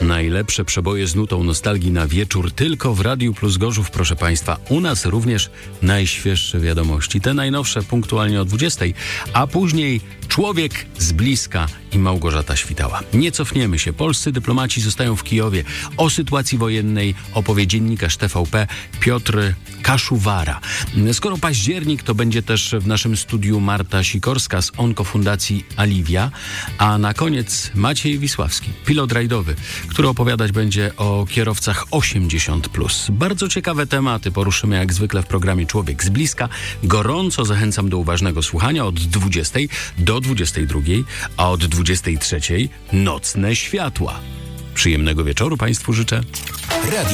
Najlepsze przeboje z nutą nostalgii na wieczór tylko w Radiu Plus Gorzów, proszę Państwa. U nas również najświeższe wiadomości, te najnowsze punktualnie o 20:00, a później Człowiek z bliska i Małgorzata Świtała. Nie cofniemy się. Polscy dyplomaci zostają w Kijowie. O sytuacji wojennej opowie dziennikarz TVP Piotr Kaszuwara. Skoro październik, to będzie też w naszym studiu Marta Sikorska z Onkofundacji Aliwia, a na koniec Maciej Wisławski, pilot rajdowy, który opowiadać będzie o kierowcach 80+. Bardzo ciekawe tematy poruszymy jak zwykle w programie Człowiek z bliska. Gorąco zachęcam do uważnego słuchania od 20:00 do 22:00, a od 23:00 Nocne Światła. Przyjemnego wieczoru Państwu życzę. Radio